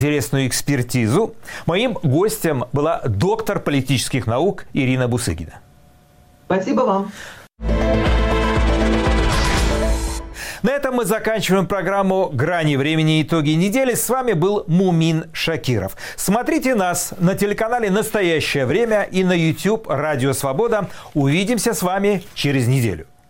Интересную экспертизу. Моим гостем была доктор политических наук Ирина Бусыгина. Спасибо вам. На этом мы заканчиваем программу «Грани времени. Итоги недели». С вами был Мумин Шакиров. Смотрите нас на телеканале «Настоящее время» и на YouTube «Радио Свобода». Увидимся с вами через неделю.